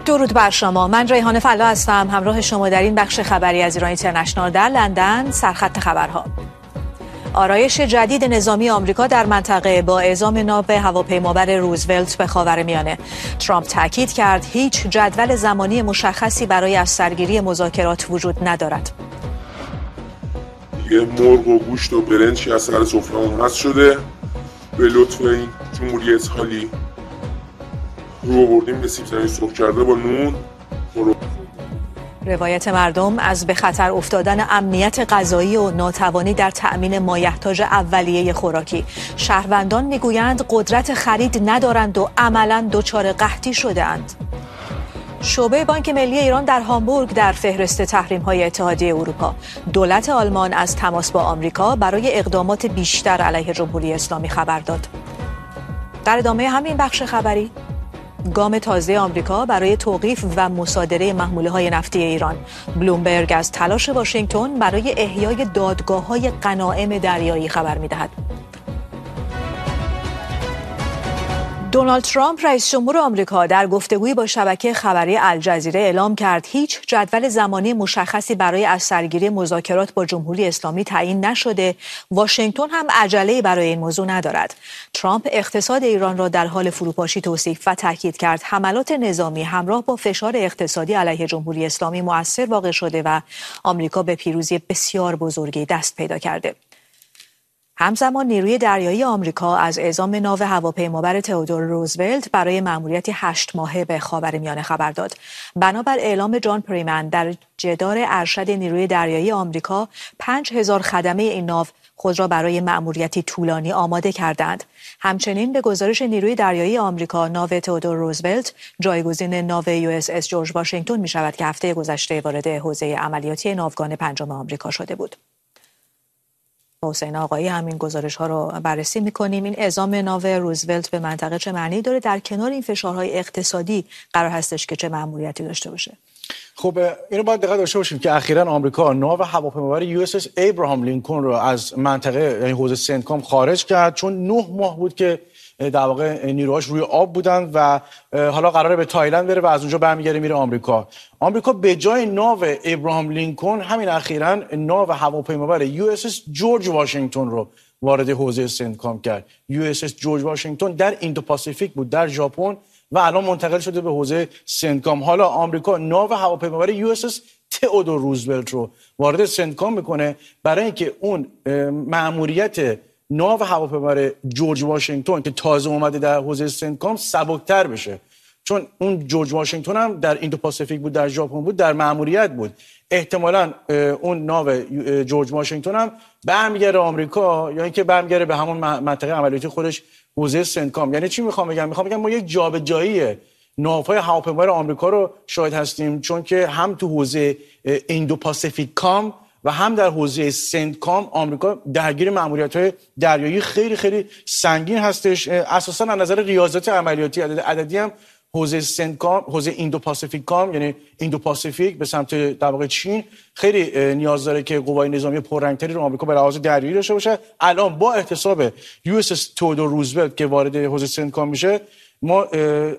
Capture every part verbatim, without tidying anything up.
درود بر شما. من ریحانه فلا هستم، همراه شما در این بخش خبری از ایران اینترنشنال در لندن. سرخط خبرها: آرایش جدید نظامی آمریکا در منطقه با اعزام ناو هواپیمابر روزولت به خاورمیانه. ترامپ تاکید کرد هیچ جدول زمانی مشخصی برای از سرگیری مذاکرات وجود ندارد. یه مرغ و گوشت و برنجی از سر سفره‌مون حذف شده. به لطف این جمهوری اسحاقی رو بردیم به سیب زمینی سرخ کرده با نون. روایت مردم از به خطر افتادن امنیت غذایی و ناتوانی در تأمین مایحتاج اولیه خوراکی. شهروندان میگویند قدرت خرید ندارند و عملاً دچار قحطی شده‌اند. شعبه بانک ملی ایران در هامبورگ در فهرست تحریم‌های اتحادیه اروپا. دولت آلمان از تماس با آمریکا برای اقدامات بیشتر علیه جمهوری اسلامی خبر داد. در ادامه همین بخش خبری، گام تازه آمریکا برای توقیف و مصادره محموله‌های نفتی ایران. بلومبرگ از تلاش واشنگتن برای احیای دادگاه‌های غنایم دریایی خبر می‌دهد. دونالد ترامپ رئیس جمهور آمریکا در گفتگویی با شبکه خبری الجزیره اعلام کرد هیچ جدول زمانی مشخصی برای از سرگیری مذاکرات با جمهوری اسلامی تعیین نشده. واشنگتن هم عجله‌ای برای این موضوع ندارد. ترامپ اقتصاد ایران را در حال فروپاشی توصیف و تاکید کرد حملات نظامی همراه با فشار اقتصادی علیه جمهوری اسلامی مؤثر واقع شده و آمریکا به پیروزی بسیار بزرگی دست پیدا کرده. همزمان نیروی دریایی آمریکا از اعزام ناو هواپیمابر تئودور روزولت برای مأموریتی هشت ماهه به خاورمیانه خبر داد. بنابر اعلام جان پریمن در جدار ارشد نیروی دریایی آمریکا، پنج هزار خدمه این ناو خود را برای مأموریتی طولانی آماده کردند. همچنین به گزارش نیروی دریایی آمریکا، ناو تئودور روزولت جایگزین ناو یو اس اس جورج واشنگتن می شود که هفته گذشته وارد حوزه عملیاتی ناوگان پنجم آمریکا شده بود. حسین آقایی همین گزارش ها رو بررسی می‌کنیم. این اعزام ناو روزولت به منطقه چه معنی داره؟ در کنار این فشارهای اقتصادی قرار هستش که چه مأموریتی داشته باشه؟ خب اینو باید دقت داشته باشیم که اخیراً آمریکا ناو هواپیمابر یو اس اس ابراهام لینکلن رو از منطقه یعنی حوزه سنتکام خارج کرد، چون نه ماه بود که در واقع نیروهاش روی آب بودن و حالا قراره به تایلند بره و از اونجا برمیگره میره آمریکا. آمریکا به جای ناو ابراهام لینکلن همین اخیراً ناو هواپیمابر یو اس اس جورج واشنگتن رو وارد حوزه سنتکام کرد. یو اس اس جورج واشنگتن در ایندو پاسیفیک بود در ژاپن و الان منتقل شده به حوزه سنتکام. حالا آمریکا ناو هواپیمابر یو اس اس تئودور روزولت رو وارد سنتکام میکنه برای اینکه اون مأموریت ناو هواپیمابر جورج واشنگتن که تازه اومده در حوزه سنتکام سبکتر بشه، چون اون جورج واشنگتن هم در ایندو پاسیفیک بود، در ژاپن بود، در مأموریت بود. احتمالاً اون ناو جورج واشنگتن هم برمیگره آمریکا یا اینکه برمیگره به همون منطقه عملیاتی خودش حوزه سنتکام. یعنی چی میخوام بگم؟ میخوام بگم ما یک جابجایی ناوهای هواپیمابر آمریکا رو شاهد هستیم، چون که هم تو حوزه ایندو پاسیفیک کام و هم در حوزه سنتکام آمریکا درگیر مأموریت‌های دریایی خیلی خیلی سنگین هستش. اساساً از نظر ریاضت عملیاتی عددی هم حوزه سنتکام، حوزه ایندو پاسیفیک کام یعنی ایندو پاسیفیک به سمت در واقع چین خیلی نیاز داره که قوای نظامی پررنگتری رو آمریکا به لحاظ دریایی داشته باشه. الان با احتساب یو اس اس تئودور روزولت که وارد حوزه سنتکام میشه، ما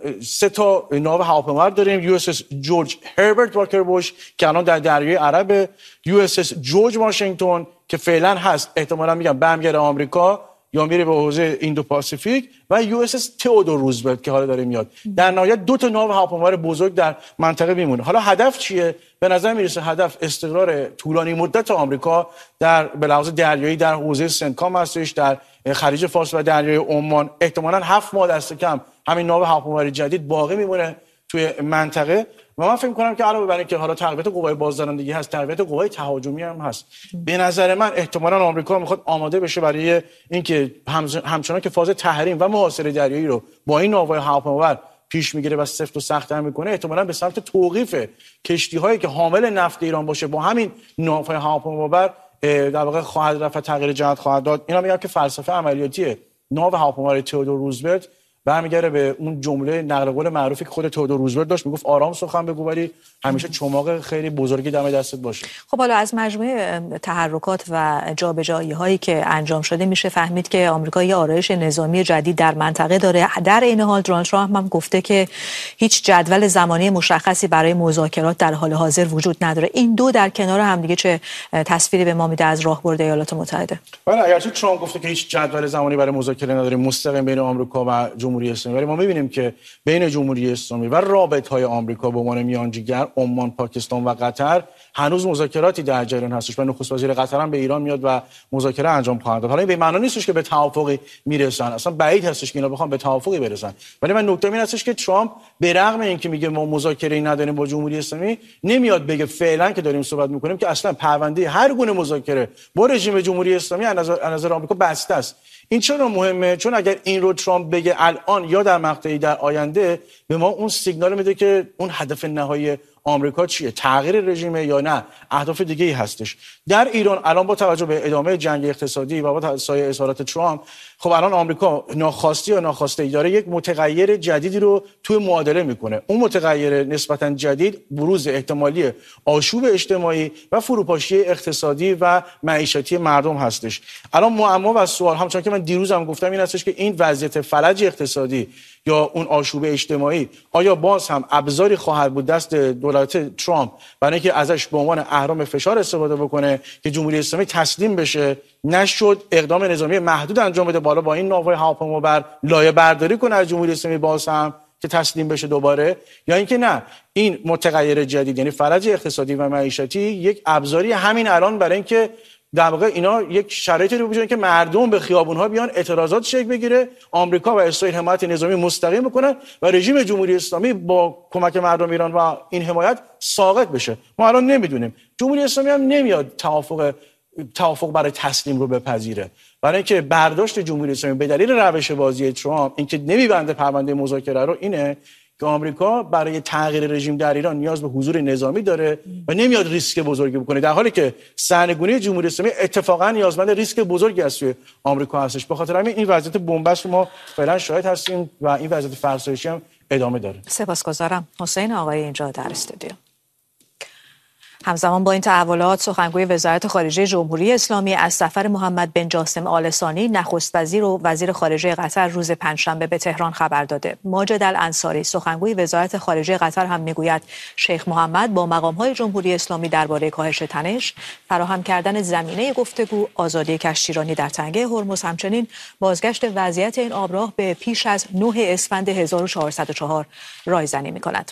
سه تا ناو هواپیمابر داریم. یو اس اس جورج هربرت واکر بوش که الان در دریای عرب، یو اس اس جورج واشنگتن که فعلا هست، احتمالاً میگم برمیگره آمریکا یا میره به حوزه ایندو پاسیفیک، و یو اس اس تئودور روزولت که حالا داره میاد. در نهایت دو تا ناو هواپیمابر بزرگ در منطقه میمونه. حالا هدف چیه؟ به نظر میرسه هدف استقرار طولانی مدت آمریکا در به لحاظ دریایی در حوزه سنتکام هستش، در خلیج فارس و دریای عمان. احتمالاً هفت ماه دست کم همین ناو هواپیمابر جدید باقی میمونه توی منطقه و من فکر می‌کنم که علاوه بر اینکه حالا تقویت قوای بازدارندگی هست، تقویت قوای تهاجمی هم هست. به نظر من احتمالاً آمریکا میخواد آماده بشه برای اینکه همچنان که فاز تحریم و محاصره دریایی رو با این ناوهای هواپیمابر پیش میگیره و سفت و سخت‌تر میکنه، احتمالاً به سمت توقیف کشتی‌هایی که حامل نفت ایران باشه با همین ناوهای هواپیمابر در واقع خواهد رفت، تغییر جهت خواهد داد. اینا میگم که فلسفه عملیاتی ناو هواپیمابر تئودور روزولت برمیگره به اون جمله نقل قول معروفی که خود تئودور روزولت داشت، میگفت آرام سخن بگو ولی همیشه چماق خیلی بزرگی دم دستت باشه. خب حالا از مجموعه تحرکات و جابجایی هایی که انجام شده میشه فهمید که آمریکا یه آرایش نظامی جدید در منطقه داره. در این حال دونالد ترامپ هم گفته که هیچ جدول زمانی مشخصی برای مذاکرات در حال حاضر وجود نداره. این دو در کنار هم دیگه چه تصویری به ما میده از راهبرد ایالات متحده؟ بله، اگرچه ترامپ گفته که هیچ جدول زمانی برای مذاکره نداره مستقیم بین آمریکا و جمهوری اسلامی، ولی ما می‌بینیم که بین جمهوری اسلامی و رابطه‌های آمریکا به عنوان میانجیگر عمان، پاکستان و قطر هنوز مذاکراتی در جریان هستش و نخست وزیر قطر هم به ایران میاد و مذاکره انجام خواهد داد. حالا این به معنی نیستش که به توافقی میرسن، اصلا بعید هستش که اینا بخوام به توافقی برسن، ولی من نکته این هستش که ترامپ به رغم اینکه میگه ما مذاکره‌ای نداریم با جمهوری اسلامی، نمیاد بگه فعلا که داریم صحبت میکنیم که اصلا پرونده هر گونه مذاکره با رژیم جمهوری اسلامی از نظر, از نظر آمریکا بسته است. این چرا مهمه؟ چون اگر این رو ترامپ بگه الان یا در مقطعی در آینده، به ما اون سیگنال میده که اون هدف نهایی آمریکا چیه، تغییر رژیم یا نه اهداف دیگه ای هستش. در ایران الان با توجه به ادامه جنگ اقتصادی و با سایه اظهارات ترامپ، خب الان آمریکا ناخواستی یا ناخواسته ای داره یک متغیر جدیدی رو توی معادله میکنه. اون متغیر نسبتا جدید بروز احتمالی آشوب اجتماعی و فروپاشی اقتصادی و معیشتی مردم هستش. الان معما و سوال، همچون که من دیروز هم گفتم، این هستش که این وضعیت فلج اقتصادی یا اون آشوب اجتماعی آیا باز هم ابزاری خواهد بود دست دولت ترامپ برای اینکه ازش به عنوان اهرم فشار استفاده بکنه که جمهوری اسلامی تسلیم بشه، نشد اقدام نظامی محدود انجام بده بالا با این ناوهای هواپیما بر لایه برداری کنه از جمهوری اسلامی باز هم که تسلیم بشه دوباره، یا اینکه نه این متغیر جدید یعنی فلج اقتصادی و معیشتی یک ابزاری همین الان برای اینکه در واقع اینا یک شرایطی رو بجوشن که مردم به خیابون‌ها بیان، اعتراضات شکل بگیره، آمریکا و اسرائیل حمایت نظامی مستقیم بکنن و رژیم جمهوری اسلامی با کمک مردم ایران و این حمایت ساقط بشه. ما الان نمیدونیم، جمهوری اسلامی هم نمیاد توافق توافق برای تسلیم رو بپذیره، برای اینکه برداشت جمهوری اسلامی به دلیل روش بازی ترامپ اینکه نمیبنده پرونده مذاکره رو اینه که آمریکا برای تغییر رژیم در ایران نیاز به حضور نظامی داره و نمیاد ریسک بزرگی بکنه، در حالی که سرنگونی جمهوری اسلامی اتفاقا نیازمند ریسک بزرگی است توی آمریکا هستش. به خاطر همین این وضعیت بنبست رو ما فعلا شاهد هستیم و این وضعیت فرسایشی هم ادامه داره. سپاسگزارم. حسین آقای اینجا در استودیو. همزمان با این تحولات، سخنگوی وزارت خارجه جمهوری اسلامی از سفر محمد بن جاسم آل ثانی نخست وزیر و وزیر خارجه قطر روز پنجشنبه به تهران خبر داده. ماجد الانصاری سخنگوی وزارت خارجه قطر هم میگوید شیخ محمد با مقام‌های جمهوری اسلامی درباره کاهش تنش، فراهم کردن زمینه گفتگو، آزادی کشتیرانی در تنگه هرمز، همچنین بازگشت وضعیت این آبراه به پیش از نه اسفند هزار و چهارصد و چهار رایزنی می‌کند.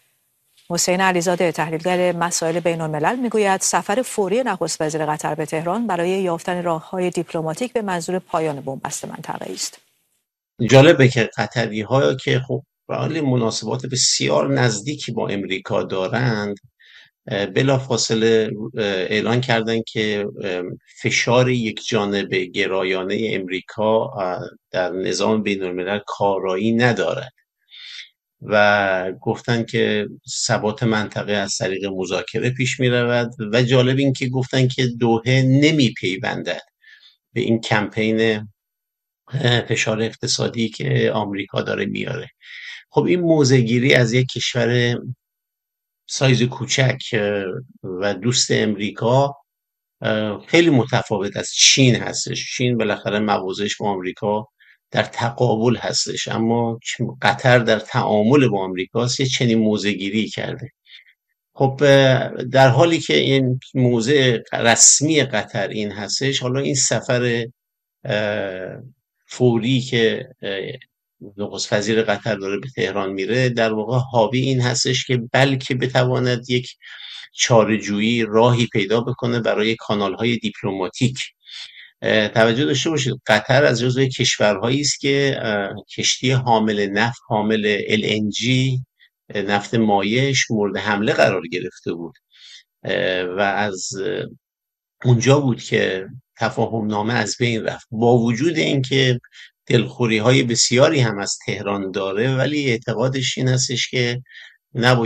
حسین علیزاده تحلیلگر مسائل بین الملل میگوید سفر فوری نخست وزیر قطر به تهران برای یافتن راه‌های دیپلماتیک به منظور پایان بنبست منطقه است. جالبه که قطری‌ها که خب به حال مناسبات بسیار نزدیکی با امریکا دارند، بلافاصله اعلان کردند که فشار یک جانبه گرایانه امریکا در نظام بین الملل کارایی ندارد و گفتن که ثبات منطقه از طریق مذاکره پیش می رود و جالب این که گفتن که دوحه نمی پیوندد به این کمپین فشار اقتصادی که آمریکا داره میاره. خب این موضع‌گیری از یک کشور سایز کوچک و دوست امریکا خیلی متفاوت از چین هستش. چین بالاخره موازش با آمریکا در تقابل هستش، اما قطر در تعامل با آمریکاست یه چنین موضع‌گیری کرده. خب در حالی که این موضع رسمی قطر این هستش، حالا این سفر فوری که نخست وزیر قطر داره به تهران میره در واقع حاوی این هستش که بلکه بتواند یک چاره‌جویی راهی پیدا بکنه برای کانال‌های دیپلماتیک. توجه داشته باشید قطر از جزو کشورهایی است که کشتی حامل نفت، حامل ال ان جی نفت مایعش مورد حمله قرار گرفته بود و از اونجا بود که تفاهم نامه از بین رفت. با وجود اینکه دلخوری های بسیاری هم از تهران داره، ولی اعتقادش این هستش که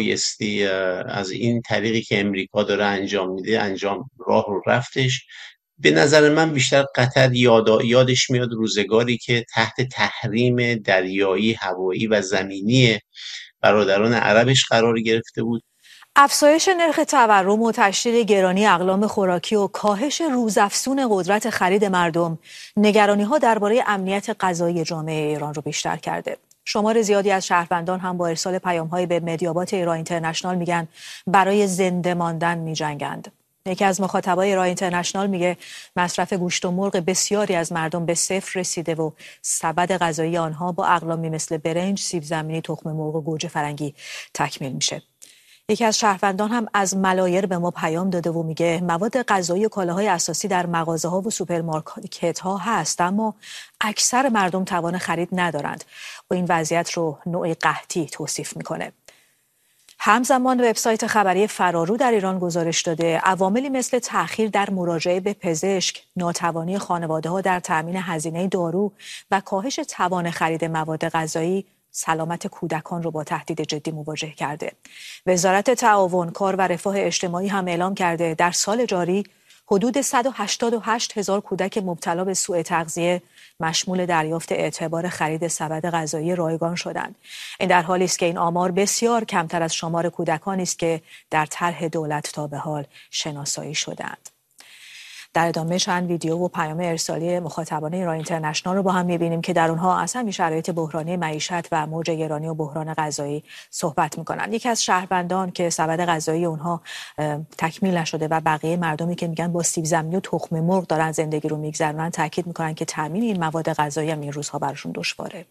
نبایستی از این طریقی که امریکا داره انجام میده انجام راه رو رفتش به نظر من بیشتر قطر یاد یادش میاد روزگاری که تحت تحریم دریایی، هوایی و زمینی برادران عربش قرار گرفته بود. افزایش نرخ تورم و تشدید گرانی اقلام خوراکی و کاهش روزافزون قدرت خرید مردم نگرانی‌ها درباره امنیت غذایی جامعه ایران رو بیشتر کرده. شمار زیادی از شهروندان هم با ارسال پیام‌های به مدیابات ایران اینترنشنال میگن برای زنده ماندن می‌جنگند. یکی از مخاطبای ایران اینترنشنال میگه مصرف گوشت و مرغ بسیاری از مردم به صفر رسیده و سبد غذایی آنها با اقلامی مثل برنج، سیب زمینی، تخم مرغ و گوجه فرنگی تکمیل میشه. یکی از شهروندان هم از ملایر به ما پیام داده و میگه مواد غذایی و کالاهای اساسی در مغازه‌ها و سوپرمارکت‌ها هست، اما اکثر مردم توان خرید ندارند و این وضعیت رو نوعی قحطی توصیف میکنه. همزمان وبسایت خبری فرارو در ایران گزارش داده عواملی مثل تأخیر در مراجعه به پزشک، ناتوانی خانواده‌ها در تأمین هزینه دارو و کاهش توان خرید مواد غذایی سلامت کودکان رو با تهدید جدی مواجه کرده. وزارت تعاون، کار و رفاه اجتماعی هم اعلام کرده در سال جاری حدود صد و هشتاد و هشت هزار کودک مبتلا به سوء تغذیه مشمول دریافت اعتبار خرید سبد غذایی رایگان شدند. این در حالی است که این آمار بسیار کمتر از شمار کودکانی است که در طرح دولت تا به حال شناسایی شدند. در ادامه چند ویدیو و پیام ارسالی مخاطبان ایران اینترنشنال رو با هم می‌بینیم که در اونها از همین شرایط بحرانی معیشت و موج گرانی و بحران غذایی صحبت می‌کنن. یکی از شهروندان که سبد غذایی اونها تکمیل نشده و بقیه مردمی که میگن با سیب زمینی و تخم مرغ دارن زندگی رو می‌گذرونن تاکید می‌کنن که تامین این مواد غذایی هم این روزها براشون دشواره.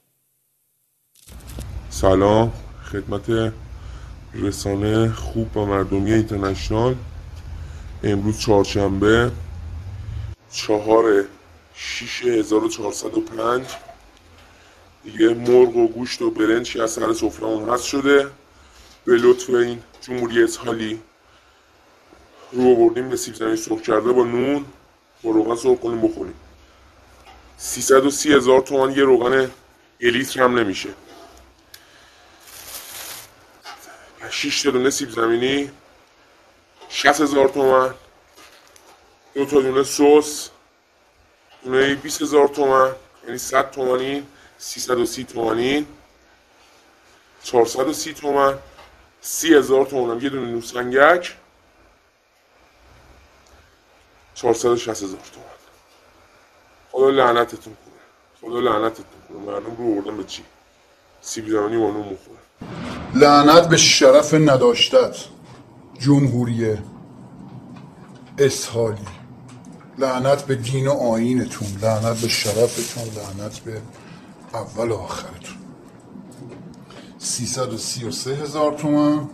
سلام خدمت رسانه خوب و مردمی اینترنشنال. امروز چهارشنبه چهار شیش هزار و چهارصد و پنج دیگه مرغ و گوشت و برنج از سر سفره‌مون هست شده. به لطف این جمهوری اسحالی رو بردیم به سیب زمینی سرخ کرده با نون با روغن سرخ کنیم بخوریم. سیصد و سی هزار تومان یه روغن یه لیتر هم نمیشه. شش تا دونه سیب زمینی شصت هزار تومان، دو تا دونه سس دونه بیست هزار تومان، یعنی صد تومانی، سیصد و سی تومانی، چهارصد و سی تومان، سی هزار تومان هم یه دونه نوسنگک، چهارصد و شصت هزار تومان. خدا لعنتتون کنه، خدا لعنتتون کنه. مردم رو بردن به چی؟ سیب زمینی با نون مخوره. لعنت به شرف نداشتت جمهوری اسحالی، لعنت به دین و آیینتون، لعنت به شرفتون، لعنت به اول و آخرتون. سیصد و سی و سه هزار تومن،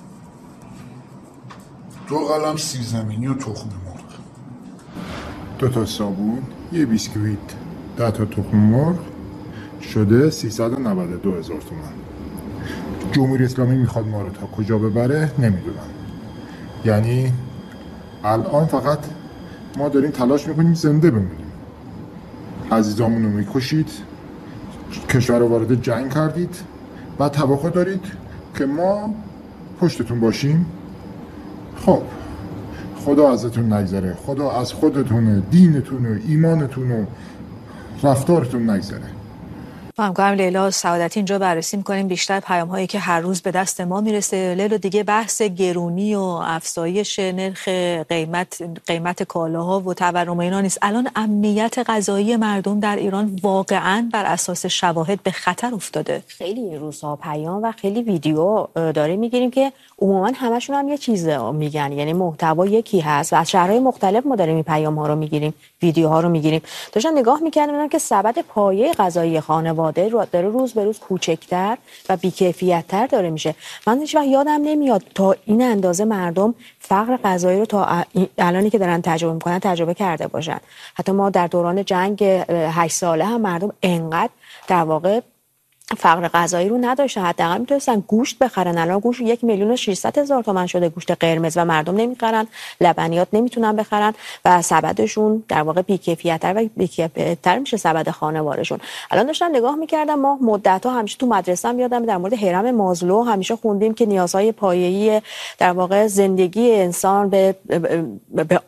دو قلم سیب زمینی و تخم مرغ، دو تا صابون، یه بیسکویت، ده تا تخم مرغ، شده سیصد و نود و دو هزار تومن. جمهوری اسلامی میخواد ما رو تا کجا ببره نمیدونم. یعنی الان فقط ما داریم تلاش میکنیم زنده بمونیم. عزیزامون رو میکشید، کشور رو وارد جنگ کردید و توقع دارید که ما پشتتون باشیم. خب خدا ازتون نگذره، خدا از خودتون، دینتون و ایمانتون و رفتارتون نگذره. همکارم لیلا سعادتی اینجا بررسی می‌کنیم بیشتر پیام‌هایی که هر روز به دست ما میرسه. لیلا دیگه بحث گرونی و افزایش نرخ قیمت قیمت کالاها و تورم اینا نیست. الان امنیت غذایی مردم در ایران واقعاً بر اساس شواهد به خطر افتاده. خیلی این روزها پیام و خیلی ویدیو داریم می‌گیریم که عموماً همشون هم یه چیز میگن، یعنی محتوا یکی هست و از شهرهای مختلف ما داریم این پیام‌ها رو می‌گیریم، ویدیوها رو می‌گیریم. داشتم نگاه می‌کردم ببینم که سبد پایه غذایی خانواده داره روز به روز کوچکتر و بی‌کیفیت‌تر داره میشه. من هیچ وقت یادم نمیاد تا این اندازه مردم فقر غذایی رو تا الانی که دارن تجربه میکنن تجربه کرده باشن. حتی ما در دوران جنگ هشت ساله هم مردم انقدر در واقع فقر غذایی رو نداشتن، حداقل میتونستن گوشت بخرن. الان گوشت یک میلیون و ششصد هزار تومان شده، گوشت قرمز، و مردم نمیخرن، لبنیات نمیتونن بخرن و سبدشون در واقع بی‌کیفیت‌تر و بی‌کیفیت‌تر میشه سبد خانوارشون. الان داشتم نگاه میکردم، ما مدت‌ها همیشه تو مدرسه هم یادم در مورد هرم مازلو همیشه خوندیم که نیازهای پایه‌ای در واقع زندگی انسان به به آب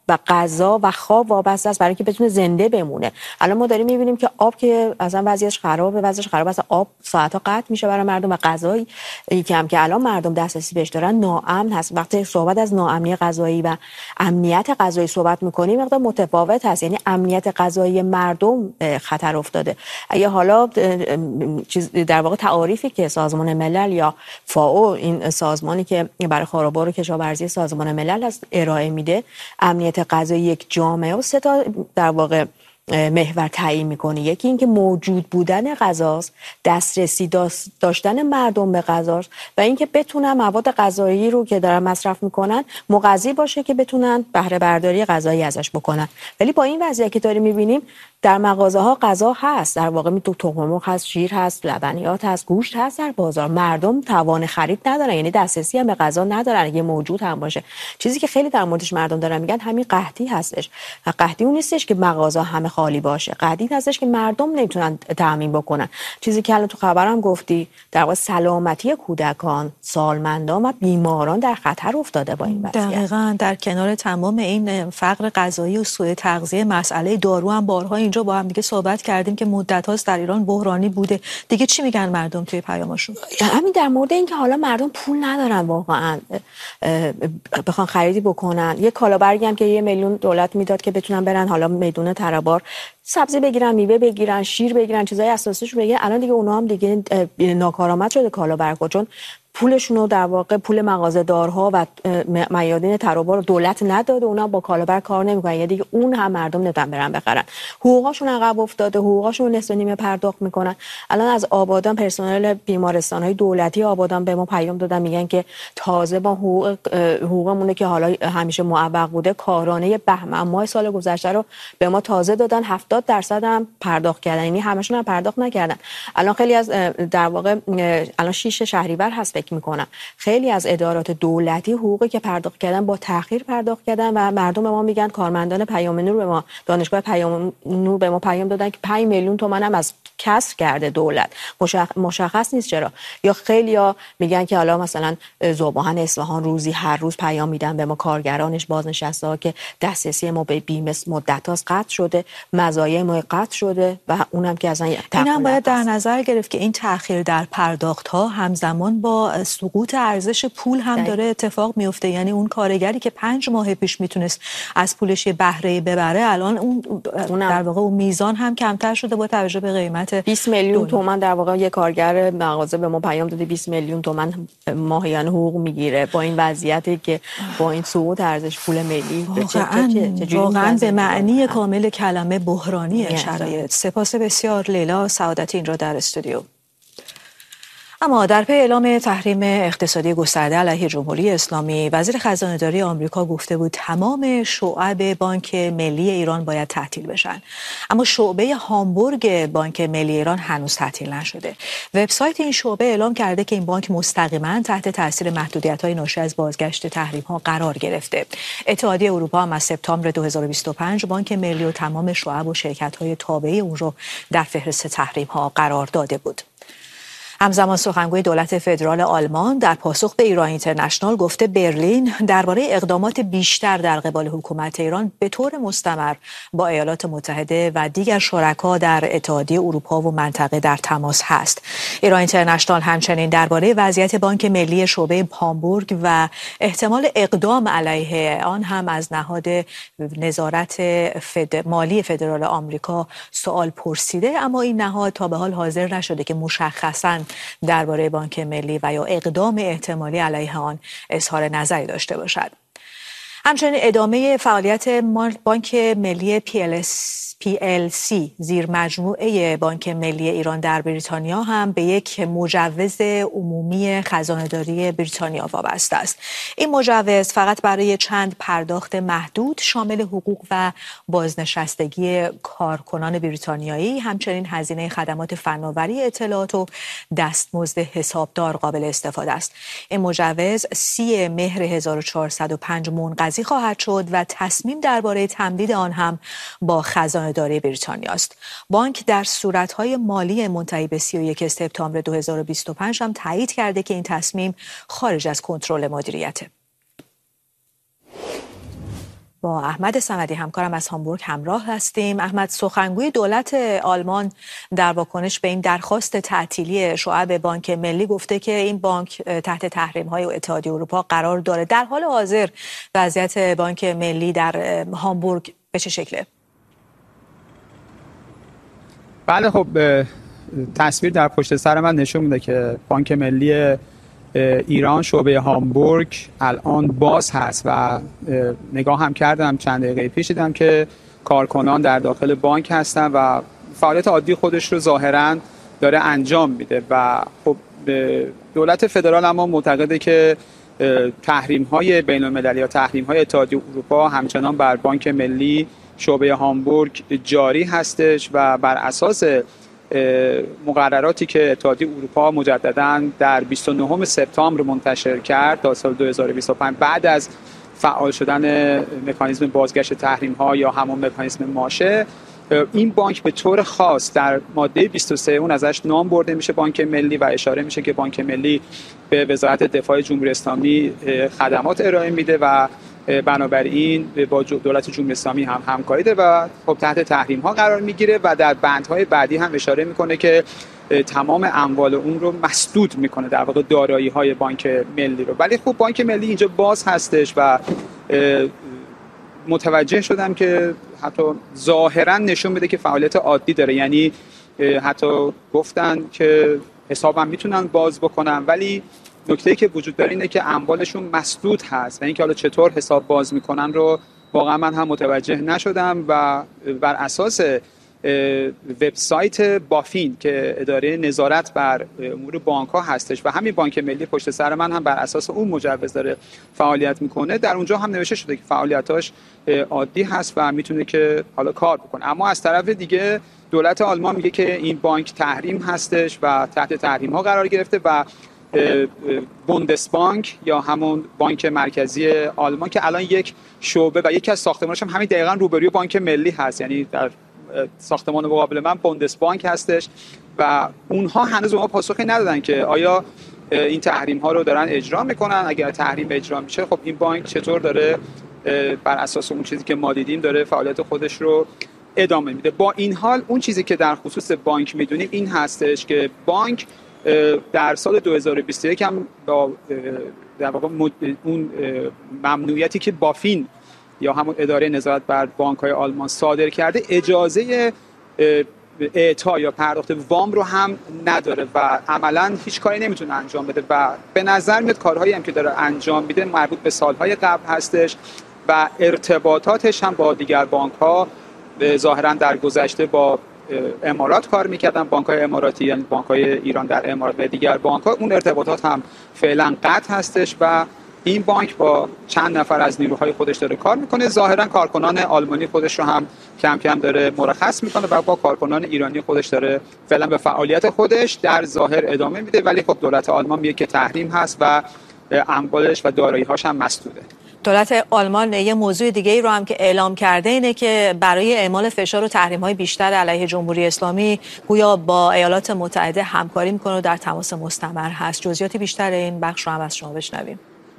و غذا و خواب وابسته است برای اینکه بتونه زنده بمونه. الان ما داریم می‌بینیم که آب که اصلا وضعیتش خرابه، وضعش خرابه است، آب ساعت‌ها قطع میشه برای مردم و غذایی که هم که الان مردم دسترسی بهش دارن ناامن هست. وقتی صحبت از ناامنی غذایی و امنیت غذایی صحبت می‌کنیم مقدار متفاوت هست، یعنی امنیت غذایی مردم خطر افتاده. اگه حالا چیز در واقع تعاریفی که سازمان ملل یا فائو، این سازمانی که برای خارابار و کشاورزی سازمان ملل است ارائه میده، امنیت غذایی یک جامعه و سه تا در واقع محور تعیین میکنه. یکی اینکه موجود بودن غذاست، دسترسی داشتن مردم به غذاست و اینکه بتونن مواد غذایی رو که دارن مصرف میکنن مغذی باشه که بتونن بهره برداری غذایی ازش بکنن. ولی با این وضعیت که داریم میبینیم در مغازه ها غذا هست، در واقع می تو تخم مرغ هست، شیر هست، لبنیات هست، گوشت هست در بازار. مردم توان خرید ندارن، یعنی دسترسی هم به غذا ندارن اگه موجود هم باشه. چیزی که خیلی در موردش مردم دارن میگن همین قحطی هستش. قحطی اون نیستش که مغازه همه خالی باشه، قحطی هستش که مردم نمیتونن تامین بکنن. چیزی که الان تو خبرم گفتی، در واقع سلامتی کودکان، سالمندان و بیماران در خطر افتاده با این وضعیت. دقیقاً. در کنار تمام این فقر غذایی و سوء تغذیه، مسئله دارو هم بارها اینجا با هم دیگه صحبت کردیم که مدت هاست در ایران بحرانی بوده. دیگه چی میگن مردم توی پیامشون؟ همین در مورد این که حالا مردم پول ندارن واقعا بخوان خریدی بکنن. یه کالابرگی هم که یه میلیون دولت میداد که بتونن برن حالا میدون ترابار سبزی بگیرن، میوه بگیرن، شیر بگیرن، چیزای اساسیشو بگیرن، الان دیگه اونها هم دیگه ناکارآمد شده کالابرگا، چون پولشون رو در واقع پول مغازه‌دارها و میادین ترابار رو دولت نداده، اونا با کالابر کار نمی‌کنن، یعنی دیگه اون هم مردم نمی‌تونن برن بخرن. حقوقاشون عقب افتاده، حقوقاشون نصف نیمه پرداخت میکنن. الان از آبادان پرسنل بیمارستان‌های دولتی آبادان به ما پیام دادن، میگن که تازه با حقوق حقوقمونه که حالا همیشه معوق بوده، کارانه بهمن ماه سال گذشته رو به ما تازه دادن، هفتاد درصد هم پرداخت کردن، یعنی همشون هم پرداخت نکردن. الان خیلی از در واقع الان شش شهریور هست میکنم، خیلی از ادارات دولتی حقوقی که پرداخت کردن با تأخیر پرداخت کردن و مردم به ما میگن، کارمندان پیام نور به ما، دانشگاه پیام نور به ما پیام دادن که پنج میلیون تومان هم از کسر کرده دولت. مشخ... مشخص نیست چرا. یا خیلیا میگن که حالا مثلا ذوباهن اصفهان روزی هر روز پیام میدن به ما کارگرانش، بازنشسته ها، که دسترسی ما به بیمه مدت هاست قطع شده، مزایای ما قطع شده و اونم که اصلا اینم باید در نظر گرفت که این تأخیر در پرداخت ها همزمان با سقوط ارزش پول هم داره اتفاق میفته. یعنی اون کارگری که پنج ماه پیش میتونست از پولش یه بهره ببره، الان اون در واقع اون میزان هم کمتر شده با توجه به قیمت بیست میلیون تومان. در واقع یه کارگر مغازه به ما پیام داده بیست میلیون تومان ماهیانه حقوق میگیره با این وضعیتی که با این سقوط ارزش پول ملی. واقعا به معنی کامل کلمه بحرانی شرایط. سپاس بسیار لیلا سعادتی این را در استودیو. اما در پی اعلام تحریم اقتصادی گسترده علیه جمهوری اسلامی، وزیر خزانه‌داری آمریکا گفته بود تمام شعب بانک ملی ایران باید تعطیل بشن. اما شعبه هامبورگ بانک ملی ایران هنوز تعطیل نشده. وبسایت این شعبه اعلام کرده که این بانک مستقیما تحت تاثیر محدودیت‌های ناشی از بازگشت تحریم‌ها قرار گرفته. اتحادیه اروپا هم از سپتامبر دو هزار و بیست و پنج بانک ملی و تمام شعب و شرکت‌های تابعه اون رو در فهرست تحریم‌ها قرار داده بود. همزمان سخنگوی دولت فدرال آلمان در پاسخ به ایران اینترنشنال گفته برلین درباره اقدامات بیشتر در قبال حکومت ایران به طور مستمر با ایالات متحده و دیگر شرکا در اتحادیه اروپا و منطقه در تماس هست. ایران اینترنشنال همچنین درباره وضعیت بانک ملی شعبه هامبورگ و احتمال اقدام علیه آن هم از نهاد نظارت فد... مالی فدرال آمریکا سوال پرسیده، اما این نهاد تا به حال حاضر نشده که مشخصاً درباره بانک ملی و یا اقدام احتمالی علیه آن اظهار نظری داشته باشد. همچنین ادامه فعالیت بانک ملی پی ال سی زیر مجموعه بانک ملی ایران در بریتانیا هم به یک مجوز عمومی خزانه‌داری بریتانیا وابسته است. این مجوز فقط برای چند پرداخت محدود شامل حقوق و بازنشستگی کارکنان بریتانیایی، همچنین هزینه خدمات فناوری اطلاعات و دستمزد حسابدار قابل استفاده است. این مجوز سی مهر هزار و چهارصد و پنج منقضی خواهد شد و تصمیم درباره تمدید آن هم با خزانه‌داری بریتانیا است. بانک در صورت‌های مالی منتهی به سی و یک سپتامبر دو هزار و بیست و پنج هم تایید کرده که این تصمیم خارج از کنترل مدیریته. با احمد صمدی همکارم از هامبورگ همراه هستیم. احمد، سخنگوی دولت آلمان در واکنش به این درخواست تعطیلی شعب بانک ملی گفته که این بانک تحت تحریم‌های اتحادیه اروپا قرار داره. در حال حاضر وضعیت بانک ملی در هامبورگ به چه شکله؟ بله، خب تصویر در پشت سر من نشون میده که بانک ملی ایران شعبه هامبورگ الان باز هست و نگاه هم کردم چند دقیقه پیش دیدم که کارکنان در داخل بانک هستن و فعالیت عادی خودش رو ظاهراً داره انجام میده و خب دولت فدرال اما معتقده که تحریم‌های بین‌المللی یا تحریم‌های اتحادیه اروپا همچنان بر بانک ملی شعبه هامبورگ جاری هستش و بر اساس مقرراتی که اتحادیه اروپا مجدداً در بیست و نهم سپتامبر منتشر کرد تا سال دو هزار و بیست و پنج بعد از فعال شدن مکانیزم بازگشت تحریم‌ها یا همون مکانیزم ماشه، این بانک به طور خاص در ماده بیست و سه اون ازش نام برده میشه بانک ملی و اشاره میشه که بانک ملی به وزارت دفاع جمهوری اسلامی خدمات ارائه میده و بنابراین با دولت جمهوری اسلامی هم همکاری داره و خب تحت تحریم ها قرار میگیره و در بندهای بعدی هم اشاره میکنه که تمام اموال اون رو مسدود میکنه، در واقع دارایی های بانک ملی رو. ولی خب بانک ملی اینجا باز هستش و متوجه شدم که حتی ظاهرا نشون میده که فعالیت عادی داره، یعنی حتی گفتن که حسابم میتونن باز بکنن، ولی نکته‌ای که وجود داره اینه که اموالشون مسدود هست و اینکه حالا چطور حساب باز میکنن رو واقعا من هم متوجه نشدم و بر اساس وبسایت بافین که اداره نظارت بر امور بانک ها هستش و همین بانک ملی پشت سر من هم بر اساس اون مجوز داره فعالیت میکنه، در اونجا هم نوشته شده که فعالیتاش عادی هست و میتونه که حالا کار بکنه. اما از طرف دیگه دولت آلمان میگه که این بانک تحریم هستش و تحت تحریم ها قرار گرفته و بوندسبانک یا همون بانک مرکزی آلمان که الان یک شعبه و یکی از ساختمانش هم همین دقیقاً روبروی بانک ملی هست، یعنی در ساختمان مقابل من بوندسبانک هستش و اونها هنوز ما پاسخی ندادن که آیا این تحریم ها رو دارن اجرا میکنن. اگر تحریم اجرا میشه خب این بانک چطور داره بر اساس اون چیزی که ما دیدیم داره فعالیت خودش رو ادامه میده. با این حال اون چیزی که در خصوص بانک میدونیم این هستش که بانک در سال دو هزار و بیست و یک هم با در واقع اون ممنوعیتی که بافین یا همون اداره نظارت بر بانک‌های آلمان صادر کرده اجازه اعطا یا پرداخت وام رو هم نداره و عملاً هیچ کاری نمیتونه انجام بده و به نظر میاد کارهایی هم که داره انجام میده مربوط به سالهای قبل هستش و ارتباطاتش هم با دیگر بانک‌ها ظاهراً در گذشته با امارات کار میکردن، بانک‌های اماراتی یعنی بانک‌های ایران در امارات و دیگر بانک‌ها، اون ارتباطات هم فعلا قطع هستش و این بانک با چند نفر از نیروهای خودش داره کار میکنه. ظاهرا کارکنان آلمانی خودش رو هم کم کم داره مرخص میکنه و با کارکنان ایرانی خودش داره فعلا به فعالیت خودش در ظاهر ادامه میده، ولی خب دولت آلمان میگه که تحریم هست و اموالش و دارایی‌هاش هم مسدوده. دولت آلمان یه موضوع دیگه ای رو هم که اعلام کرده اینه که برای اعمال فشار و تحریم‌های بیشتر علیه جمهوری اسلامی گویا با ایالات متحده همکاری میکنه و در تماس مستمر هست. جزئیات بیشتر این بخش رو هم از شما بشنویم.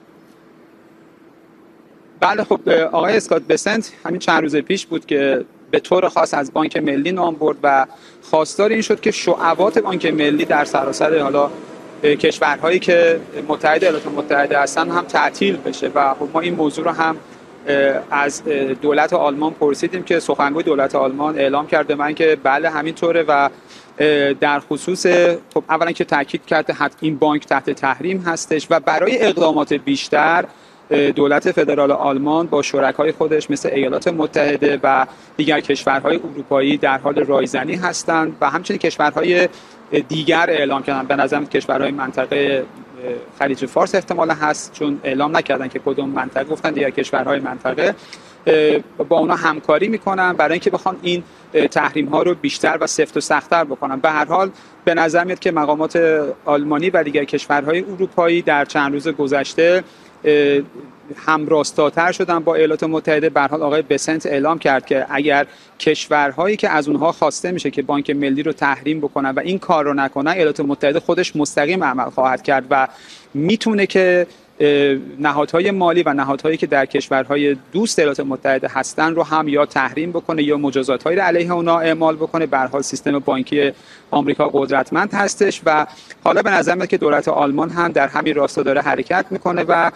بله، خب آقای اسکات بسنت همین چند روز پیش بود که به طور خاص از بانک ملی نام برد و خواستار این شد که شعبات بانک ملی در سراسر حالا کشورهایی که متحد ایالات متحده هستن هم تعطیل بشه و خب ما این موضوع رو هم از دولت آلمان پرسیدیم که سخنگوی دولت آلمان اعلام کرده من که بله همینطوره و در خصوص خب اولا که تاکید کرده حتی این بانک تحت تحریم هستش و برای اقدامات بیشتر دولت فدرال آلمان با شرکای خودش مثل ایالات متحده و دیگر کشورهای اروپایی در حال رایزنی هستند و همچنین کشورهای دیگر اعلام کردن. به نظرم کشورهای منطقه خلیج فارس احتمالا هست چون اعلام نکردن که کدوم منطقه، گفتن دیگر کشورهای منطقه با اونا همکاری میکنن برای اینکه بخوان این تحریم ها رو بیشتر و سفت و سخت‌تر بکنن. به هر حال به نظر میاد که مقامات آلمانی و دیگر کشورهای اروپایی در چند روز گذشته همراستاتر شدن با ایالات متحده. به هر حال آقای بسنت اعلام کرد که اگر کشورهایی که از اونها خواسته میشه که بانک ملی رو تحریم بکنن و این کار رو نکنن، ایالات متحده خودش مستقیم عمل خواهد کرد و میتونه که نهادهای مالی و نهادهایی که در کشورهای دوست ایالات متحده هستن رو هم یا تحریم بکنه یا مجازات‌هایی علیه اونا اعمال بکنه. به هر حال سیستم بانکی آمریکا قدرتمند هستش و حالا به نظر میاد که دولت آلمان هم در همین راستا داره حرکت میکنه و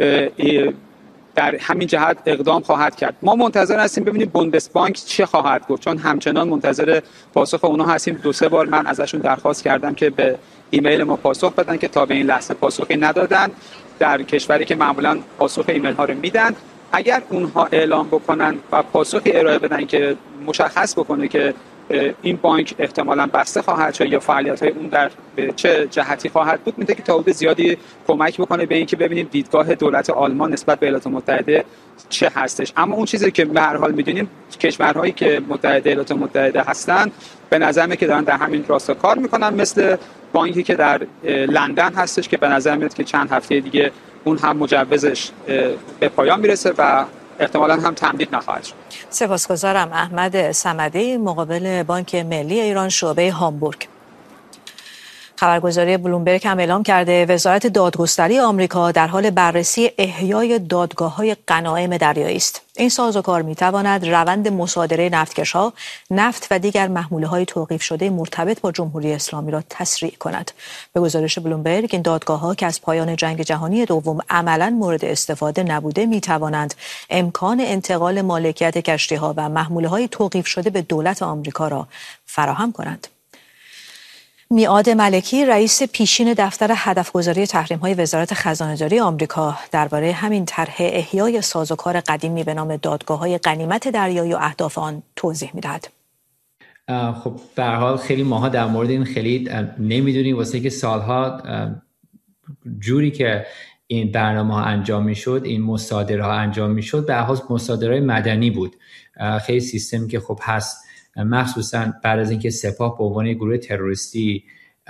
در همین جهت اقدام خواهد کرد. ما منتظر هستیم ببینیم بوندسبانک چه خواهد گفت، چون همچنان منتظر پاسخ اونا هستیم. دو سه بار من ازشون درخواست کردم که به ایمیل ما پاسخ بدن که تا به این لحظه پاسخی ندادن. در کشوری که معمولا پاسخ ایمیل ها رو میدن، اگر اونها اعلام بکنن و پاسخی ارائه بدن که مشخص بکنه که این بانک احتمالاً بسته خواهد شد یا فعالیت‌های اون در چه جهتی خواهد بود، میتونه که تا حد زیادی کمک بکنه به اینکه ببینیم دیدگاه دولت آلمان نسبت به ایالات متحده چه هستش. اما اون چیزی که به هر حال میدونیم کشورهایی که متحد ایالات متحده هستن به نظر میاد که دارن در همین راستا کار میکنن، مثل بانکی که در لندن هستش که به نظر میاد که چند هفته دیگه اون هم مجوزش به پایان میرسه و احتمالاً هم تمدید نخواهد شد. سپاسگزارم. احمد صمدی، مقابل بانک ملی ایران شعبه هامبورگ. خبرگزاری بلومبرگ هم اعلام کرده وزارت دادگستری آمریکا در حال بررسی احیای دادگاه‌های غنایم دریایی است. این سازوکار می‌تواند روند مصادره نفتکش‌ها، نفت و دیگر محموله‌های توقیف شده مرتبط با جمهوری اسلامی را تسریع کند. به گزارش بلومبرگ این دادگاه‌ها که از پایان جنگ جهانی دوم عملاً مورد استفاده نبوده می‌توانند امکان انتقال مالکیت کشتی‌ها و محموله‌های توقیف شده به دولت آمریکا را فراهم کنند. میعاد ملکی، رئیس پیشین دفتر هدفگذاری تحریم‌های وزارت خزانه‌داری آمریکا، درباره همین طرح احیای سازوکار قدیمی به نام دادگاه‌های غنیمت دریایی و اهداف آن توضیح می‌دهد. خب به هر حال خیلی ماها در مورد این خیلی نمیدونیم، واسه که سالها جوری که این برنامه‌ها انجام می‌شد، این مصادره‌ها انجام می‌شد، به هر حال مصادره‌های مدنی بود. خیلی سیستمی که خب هست، مخصوصا بعد از اینکه سپاه به عنوان گروه تروریستی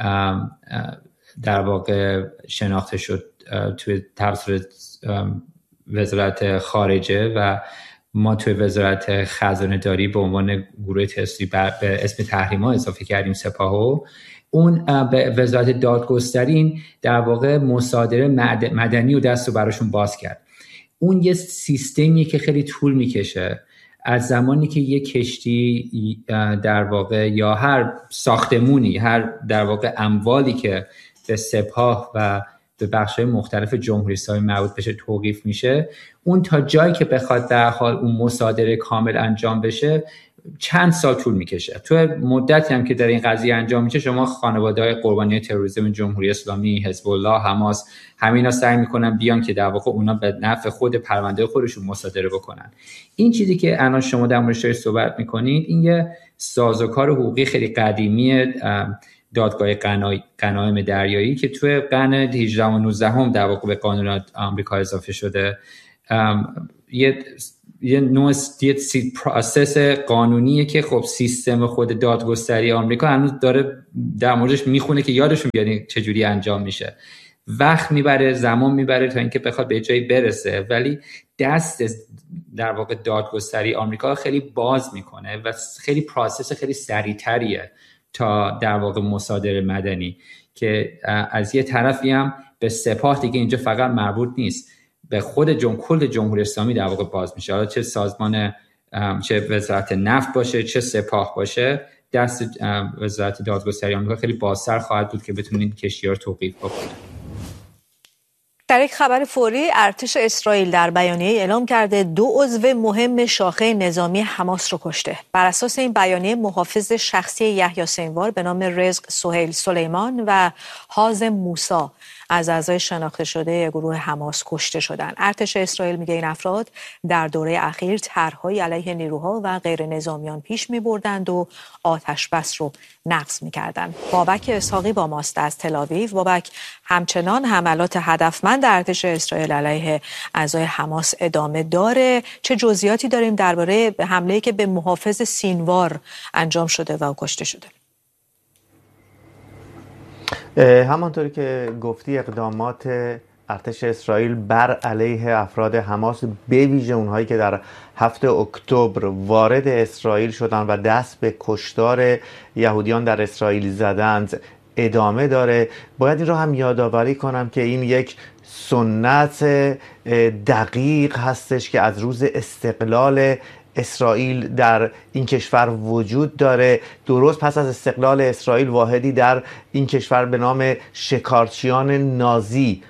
در واقع شناخته شد توی توسط وزارت خارجه و ما توی وزارت خزانه داری به عنوان گروه تروریستی به اسم تحریم‌ها اضافه کردیم سپاهو. اون به وزارت دادگستری در واقع مصادره مدنی و دست رو براشون باز کرد. اون یه سیستمیه که خیلی طول میکشه. از زمانی که یک کشتی در واقع یا هر ساختمونی، هر در واقع اموالی که به سپاه و به بخش‌های مختلف جمهوری اسلامی مربوط بشه توقیف میشه، اون تا جایی که بخواد در حال اون مصادره کامل انجام بشه چند سال طول میکشه. تو مدتی هم که در این قضیه انجام میشه، شما خانواده‌های قربانیان تروریسم جمهوری اسلامی، حزب الله، حماس، همینا سعی میکنن بیان که در واقع اونا به نفع خود پرونده خودشون مصادره بکنن. این چیزی که الان شما در موردش صحبت میکنید، این یه سازوکار حقوقی خیلی قدیمی دادگاه غنایم دریایی که توی قرن هجدهم و نوزدهم در واقع به قانون آمریکا اضافه شده. یه یه نوع پروسس قانونیه که خب سیستم خود دادگستری آمریکا هنوز داره در موردش میخونه که یادشون بیاد چجوری انجام میشه. وقت میبره، زمان میبره تا اینکه بخواد به جایی برسه، ولی دست در واقع دادگستری آمریکا خیلی باز میکنه و خیلی پروسس خیلی سریعتریه تا در واقع مصادره مدنی که از یه طرفی هم به سپاه دیگه اینجا فقط مربوط نیست، به خود جم... کل جمهوری اسلامی در واقع باز میشه. حالا چه سازمان، چه وزارت نفت باشه، چه سپاه باشه، دست وزارت دادگستری آمریکا خیلی بازتر خواهد بود که بتونین کشتی‌ها رو توقیف بکنه. در یک خبر فوری، ارتش اسرائیل در بیانیه اعلام کرده دو عضو مهم شاخه نظامی حماس رو کشته. بر اساس این بیانیه، محافظ شخصی یحیی سنوار به نام رزق سهیل سلیمان و حازم موسی از اعضای شناخته شده گروه حماس کشته شدند. ارتش اسرائیل میگه این افراد در دوره اخیر طرح‌های علیه نیروها و غیر نظامیان پیش می‌بردند و آتش بس رو نقض می‌کردند. بابک اسحاقی با ماست از تل آویو. بابک، همچنان حملات هدفمند ارتش اسرائیل علیه اعضای حماس ادامه داره. چه جزئیاتی داریم درباره حمله‌ای که به محافظ سینوار انجام شده و کشته شده؟ همانطوری که گفتی، اقدامات ارتش اسرائیل بر علیه افراد حماس، به ویژه اونهایی که در هفته اکتبر وارد اسرائیل شدند و دست به کشتار یهودیان در اسرائیل زدند، ادامه داره. باید این رو هم یادآوری کنم که این یک سنت دقیق هستش که از روز استقلال اسرائیل در این کشور وجود داره. درست پس از استقلال اسرائیل واحدی در این کشور به نام شکارچیان نازی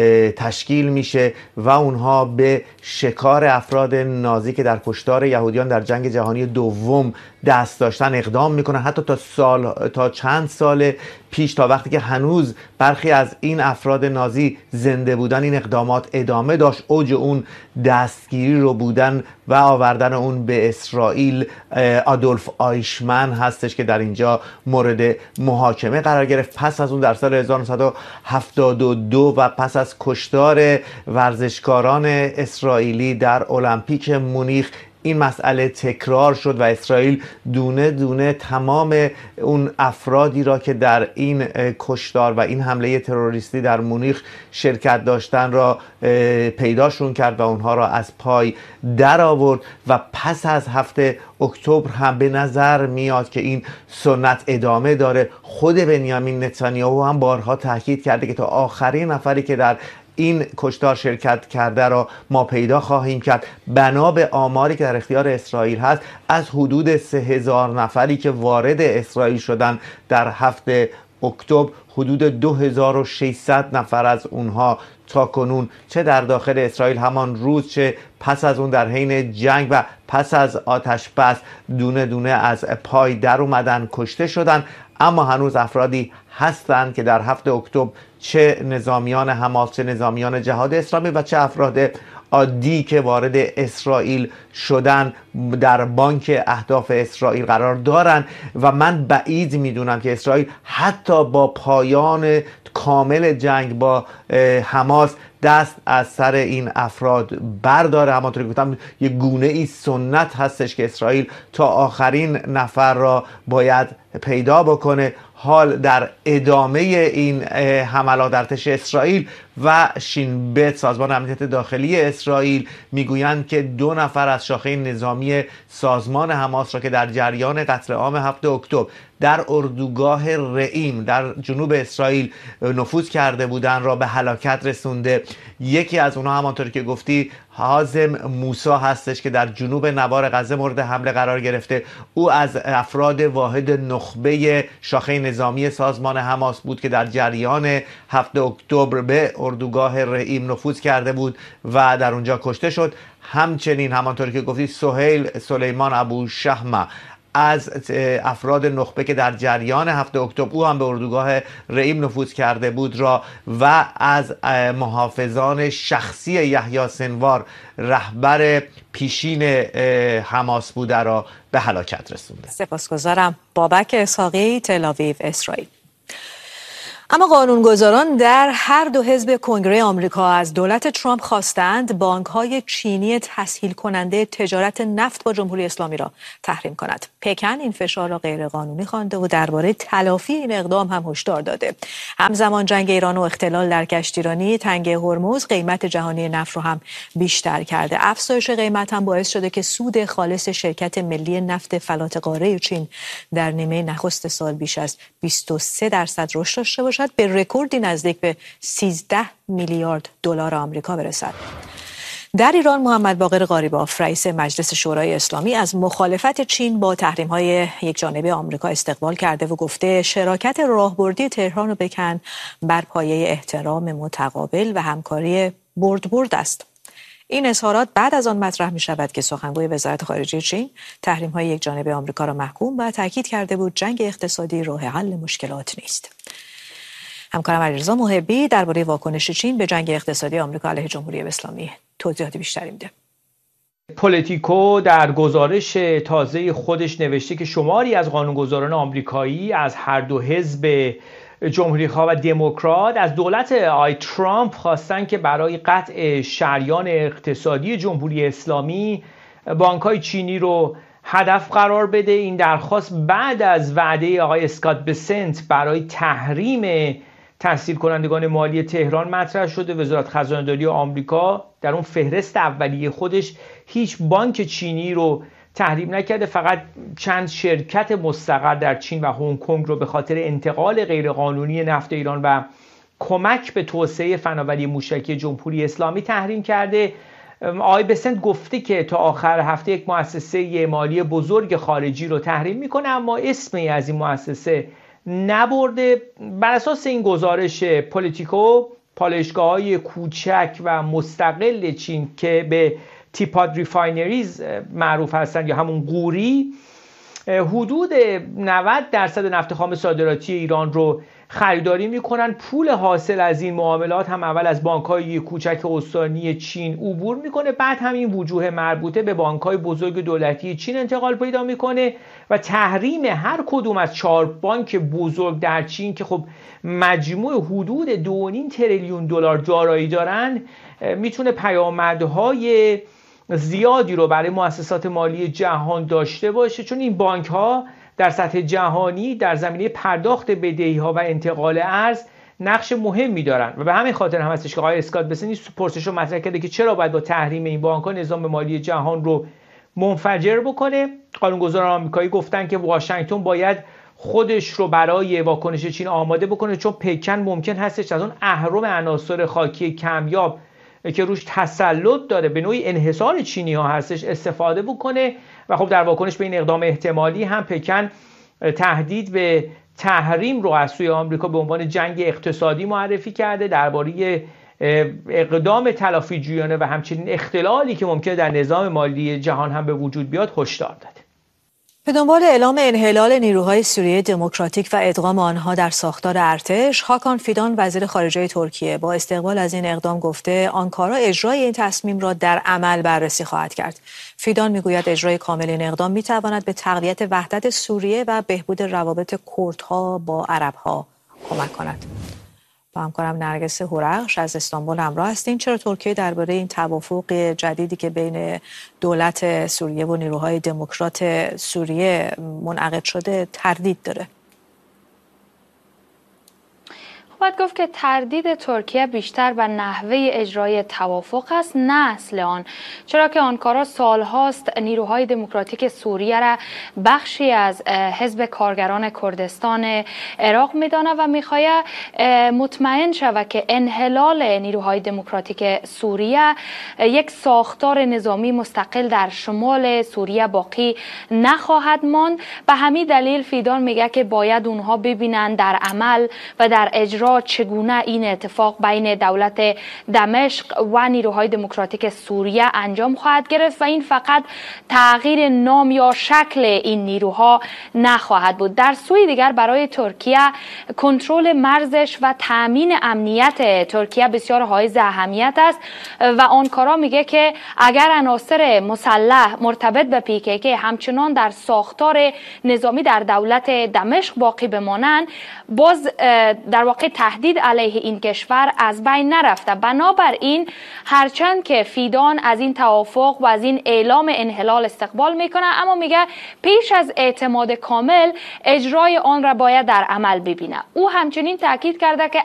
تشکیل میشه و اونها به شکار افراد نازی که در کشتار یهودیان در جنگ جهانی دوم دست داشتن اقدام میکنن. حتی تا سال تا چند سال پیش، تا وقتی که هنوز برخی از این افراد نازی زنده بودن، این اقدامات ادامه داشت. اوج اون دستگیری رو بودن و آوردن اون به اسرائیل آدولف آیشمن هستش که در اینجا مورد محاکمه قرار گرفت. پس از اون در سال هزار و نهصد و هفتاد و دو و پس از کشتار ورزشکاران اسرائیلی در المپیک مونیخ این مسئله تکرار شد و اسرائیل دونه دونه تمام اون افرادی را که در این کشتار و این حمله تروریستی در مونیخ شرکت داشتن را پیداشون کرد و اونها را از پای در آورد. و پس از هفته اکتبر هم به نظر میاد که این سنت ادامه داره. خود بنیامین نتانیاهو هم بارها تاکید کرده که تا آخرین نفری که در این کشتار شرکت کرده را ما پیدا خواهیم کرد. بنا به آماری که در اختیار اسرائیل هست، از حدود سه هزار نفری که وارد اسرائیل شدن در هفته اکتبر، حدود دو هزار و ششصد نفر از اونها تا کنون چه در داخل اسرائیل همان روز چه پس از اون در حین جنگ و پس از آتش بس دونه دونه از پای در اومدن، کشته شدن. اما هنوز افرادی هستند که در هفته اکتبر چه نظامیان حماس، چه نظامیان جهاد اسلامی و چه افراد عادی که وارد اسرائیل شدن در بانک اهداف اسرائیل قرار دارن. و من بعید میدونم که اسرائیل حتی با پایان کامل جنگ با حماس دست از سر این افراد برداره. همانطور که گفتم یک گونه ای سنت هستش که اسرائیل تا آخرین نفر را باید پیدا بکنه. حال در ادامه این حملات ارتش اسرائیل و شین بت، سازمان امنیت داخلی اسرائیل، میگویند که دو نفر از شاخه نظامی سازمان حماس را که در جریان قتل عام هفته اکتبر در اردوگاه رئیم در جنوب اسرائیل نفوذ کرده بودند را به هلاکت رسونده. یکی از اونها همانطور که گفتی حازم موسی هستش که در جنوب نوار غزه مورد حمله قرار گرفته. او از افراد واحد نخبه شاخه نظامی سازمان حماس بود که در جریان هفته اکتبر به اردوگاه رئیم نفوذ کرده بود و در اونجا کشته شد. همچنین همانطور که گفتی سهیل سلیمان ابو شهمه از افراد نخبه که در جریان هفته اکتبر او هم به اردوگاه رئیم نفوذ کرده بود را و از محافظان شخصی یحیی سنوار رهبر پیشین حماس بوده را به هلاکت رسونده. سپاسگزارم. بابک اسحاقی، تل آویو، اسرائیل. اما قانونگذاران در هر دو حزب کنگره آمریکا از دولت ترامپ خواستند بانک‌های چینی تسهیل کننده تجارت نفت با جمهوری اسلامی را تحریم کند. پکن این فشار را غیرقانونی خوانده و درباره تلافی این اقدام هم هشدار داده. همزمان جنگ ایران و اختلال در کشتیرانی تنگه هرمز قیمت جهانی نفت رو هم بیشتر کرده. افزایش قیمت هم باعث شده که سود خالص شرکت ملی نفت فلات قاره چین در نیمه نخست سال بیش از بیست و سه درصد رشد داشته باشد، به رکوردی نزدیک به سیزده میلیارد دلار آمریکا برسد. در ایران محمد باقر قاریباف رئیس مجلس شورای اسلامی از مخالفت چین با تحریم‌های یکجانبه آمریکا استقبال کرده و گفته شراکت راهبردی تهران و پکن بر پایه احترام متقابل و همکاری برد برد است. این اظهارات بعد از آن مطرح می شود که سخنگوی وزارت خارجه چین تحریم‌های یکجانبه آمریکا را محکوم و تاکید کرده بود جنگ اقتصادی راه حل مشکلات نیست. همکارم علیرضا محبی درباره واکنش چین به جنگ اقتصادی آمریکا علیه جمهوری اسلامی توضیحات بیشتری میده. پولیتیکو در گزارش تازه خودش نوشته که شماری از قانونگذاران آمریکایی از هر دو حزب جمهوری‌خواه و دموکرات از دولت آقای ترامپ خواستن که برای قطع شریان اقتصادی جمهوری اسلامی بانک‌های چینی رو هدف قرار بده. این درخواست بعد از وعده آقای اسکات بسنت برای تحریم تسهیل کنندگان مالی تهران مطرح شده. وزارت خزانه‌داری آمریکا در اون فهرست اولیه خودش هیچ بانک چینی رو تحریم نکرده، فقط چند شرکت مستقر در چین و هنگ کنگ رو به خاطر انتقال غیرقانونی نفت ایران و کمک به توسعه فناوری موشکی جمهوری اسلامی تحریم کرده. آقای بسنت گفته که تا آخر هفته یک مؤسسه مالی بزرگ خارجی رو تحریم میکنه، اما اسمی از این مؤسسه نبرده. بر اساس این گزارش پولیتیکو، پالایشگاه‌های کوچک و مستقل چین که به تیپاد ریفاینریز معروف هستند یا همون قوری، حدود نود درصد نفت خام صادراتی ایران رو خریداری میکنن. پول حاصل از این معاملات هم اول از بانک‌های کوچک استانی چین عبور میکنه، بعد هم این وجوه مربوطه به بانک‌های بزرگ دولتی چین انتقال پیدا میکنه و تحریم هر کدوم از چهار بانک بزرگ در چین که خب مجموع حدود دو و نیم تریلیون دلار دارایی دارن میتونه پیامدهای زیادی رو برای مؤسسات مالی جهان داشته باشه، چون این بانک‌ها در سطح جهانی در زمینه پرداخت بدهی‌ها و انتقال ارز نقش مهمی دارن و به همین خاطر هم هستش که آقای اسکات بسنی پرسش رو مطرح کرده که چرا باید با تحریم این بانک‌ها نظام مالی جهان رو منفجر بکنه. قانونگذاران آمریکایی گفتن که واشنگتن باید خودش رو برای واکنش چین آماده بکنه، چون پکن ممکن هستش از اون اهرم عناصر خاکی کمیاب که روش تسلط داره به نوعی انحصار چینی ها هستش استفاده بکنه و خب در واکنش به این اقدام احتمالی هم پکن تهدید به تحریم رو از سوی آمریکا به عنوان جنگ اقتصادی معرفی کرده، درباره اقدام تلافی جویانه و همچنین اختلالی که ممکنه در نظام مالی جهان هم به وجود بیاد هشدار داده. به دنبال اعلام انحلال نیروهای سوریه دموکراتیک و ادغام آنها در ساختار ارتش، هاکان فیدان وزیر خارجه ترکیه با استقبال از این اقدام گفته آنکارا اجرای این تصمیم را در عمل بررسی خواهد کرد. فیدان میگوید اجرای کامل این اقدام میتواند به تقویت وحدت سوریه و بهبود روابط کردها با عربها کمک کند. با همکارم نرگس هورخش از استانبول همراه هستیم. چرا ترکیه درباره این توافق جدیدی که بین دولت سوریه و نیروهای دموکرات سوریه منعقد شده تردید داره؟ باید گفت که تردید ترکیه بیشتر بر نحوه اجرای توافق است نه اصل آن، چرا که آنکارا سالهاست نیروهای دموکراتیک سوریه را بخشی از حزب کارگران کردستان عراق میدانه و میخواهد مطمئن شود که انحلال نیروهای دموکراتیک سوریه یک ساختار نظامی مستقل در شمال سوریه باقی نخواهد ماند. به همین دلیل فیدان میگه که باید اونها ببینن در عمل و در اجرا چگونه این اتفاق بین دولت دمشق و نیروهای دموکراتیک سوریه انجام خواهد گرفت و این فقط تغییر نام یا شکل این نیروها نخواهد بود. در سوی دیگر برای ترکیه کنترل مرزش و تامین امنیت ترکیه بسیار حائز اهمیت است و آنکارا میگه که اگر عناصر مسلح مرتبط به پی کی کی همچنان در ساختار نظامی در دولت دمشق باقی بمانند، باز در واقع تهدید علیه این کشور از بین نرفته. بنابراین هرچند که فیدان از این توافق و از این اعلام انحلال استقبال میکنه، اما میگه پیش از اعتماد کامل اجرای آن را باید در عمل ببینه. او همچنین تاکید کرده که